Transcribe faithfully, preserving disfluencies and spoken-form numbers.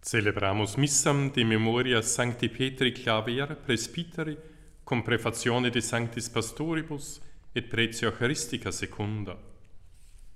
Celebramus missam de memoria Sancti Petri Claver, presbyteri, cum prefazione de Sanctis Pastoribus et pretio Eucharistica secunda.